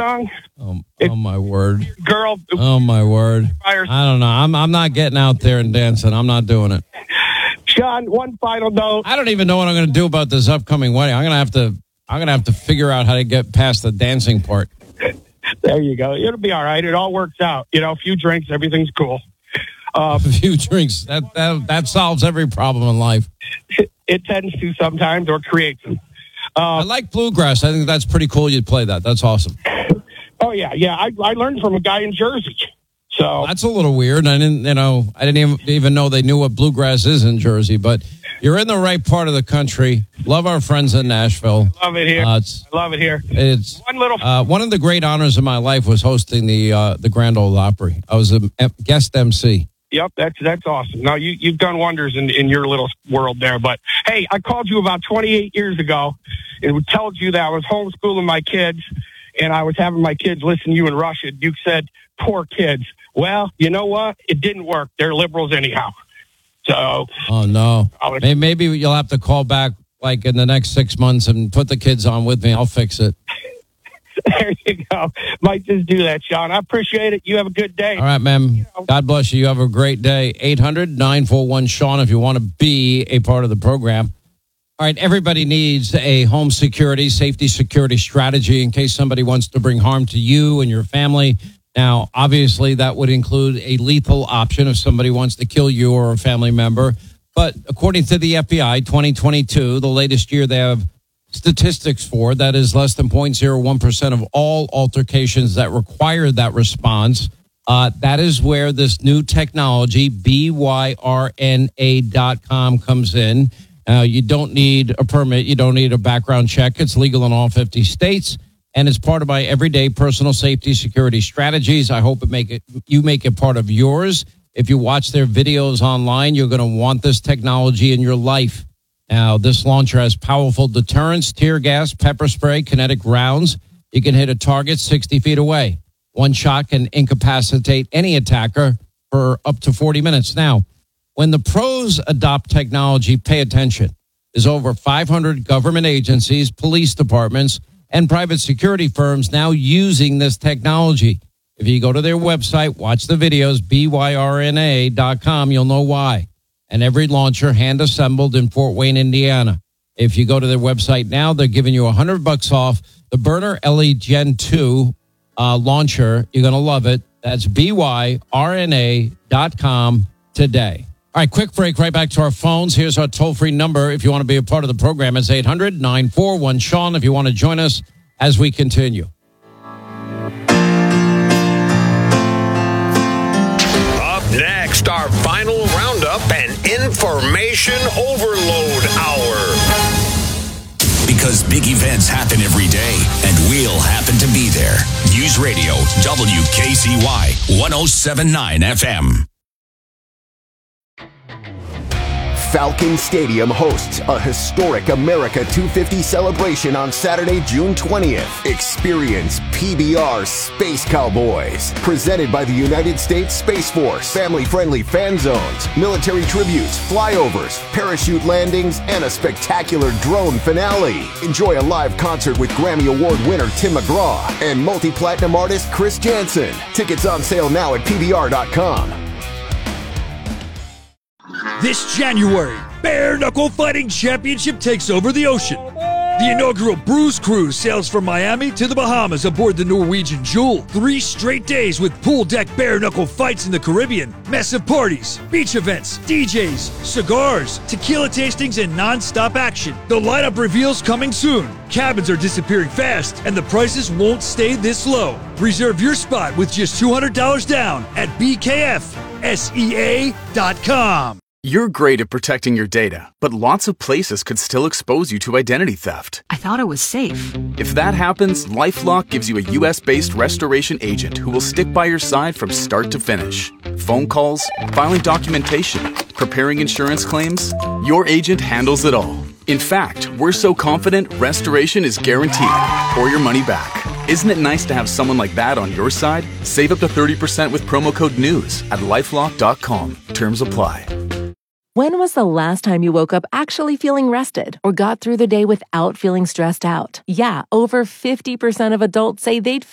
song? Oh my word. Girl. Oh my word. I don't know. I'm not getting out there and dancing. I'm not doing it. Sean, one final note. I don't even know what I'm going to do about this upcoming wedding. I'm going to have to figure out how to get past the dancing part. There you go. It'll be all right. It all works out. You know, a few drinks, everything's cool. A few drinks, that solves every problem in life. It tends to sometimes, or creates them. I like bluegrass. I think that's pretty cool. You'd play that. That's awesome. Oh yeah. I learned from a guy in Jersey. So that's a little weird. I didn't even know they knew what bluegrass is in Jersey. But you're in the right part of the country. Love our friends in Nashville. I love it here. I love it here. It's one of the great honors of my life was hosting the Grand Ole Opry. I was a guest MC. Yep, that's awesome. Now, you've done wonders in your little world there. But, hey, I called you about 28 years ago and told you that I was homeschooling my kids and I was having my kids listen to you in Russian. You said, poor kids. Well, you know what? It didn't work. They're liberals anyhow. So. Oh, no. Maybe you'll have to call back like in the next 6 months and put the kids on with me. I'll fix it. There you go. Might just do that, Sean. I appreciate it. You have a good day. All right, ma'am. God bless you. You have a great day. 800-941-SEAN if you want to be a part of the program. All right, everybody needs a home safety security strategy in case somebody wants to bring harm to you and your family. Now, obviously, that would include a lethal option if somebody wants to kill you or a family member. But according to the FBI, 2022, the latest year they have statistics for, that is less than 0.01% of all altercations that require that response. That is where this new technology, BYRNA.com, comes in. You don't need a permit. You don't need a background check. It's legal in all 50 states, and it's part of my everyday personal safety security strategies. I hope you make it part of yours. If you watch their videos online, you're going to want this technology in your life. Now, this launcher has powerful deterrence, tear gas, pepper spray, kinetic rounds. You can hit a target 60 feet away. One shot can incapacitate any attacker for up to 40 minutes. Now, when the pros adopt technology, pay attention. There's over 500 government agencies, police departments, and private security firms now using this technology. If you go to their website, watch the videos, BYRNA.com, you'll know why. And every launcher hand-assembled in Fort Wayne, Indiana. If you go to their website now, they're giving you $100 off the Burner LE Gen 2 launcher. You're going to love it. That's BYRNA.com today. All right, quick break, right back to our phones. Here's our toll-free number if you want to be a part of the program. It's 800-941-SEAN if you want to join us as we continue. Next, our final roundup and information overload hour. Because big events happen every day, and we'll happen to be there. News Radio, WKCY, 107.9 FM. Falcon Stadium hosts a historic America 250 celebration on Saturday, June 20th. Experience PBR Space Cowboys, presented by the United States Space Force. Family-friendly fan zones, military tributes, flyovers, parachute landings, and a spectacular drone finale. Enjoy a live concert with Grammy Award winner Tim McGraw and multi-platinum artist Chris Jansen. Tickets on sale now at PBR.com. This January, Bare Knuckle Fighting Championship takes over the ocean. The inaugural Bruise Cruise sails from Miami to the Bahamas aboard the Norwegian Jewel. 3 straight days with pool deck bare knuckle fights in the Caribbean, massive parties, beach events, DJs, cigars, tequila tastings, and non-stop action. The lineup reveals coming soon. Cabins are disappearing fast, and the prices won't stay this low. Reserve your spot with just $200 down at BKFSEA.com. You're great at protecting your data, but lots of places could still expose you to identity theft. I thought it was safe. If that happens, LifeLock gives you a U.S.-based restoration agent who will stick by your side from start to finish. Phone calls, filing documentation, preparing insurance claims, your agent handles it all. In fact, we're so confident restoration is guaranteed or your money back. Isn't it nice to have someone like that on your side? Save up to 30% with promo code NEWS at LifeLock.com. Terms apply. When was the last time you woke up actually feeling rested or got through the day without feeling stressed out? Yeah, over 50% of adults say they'd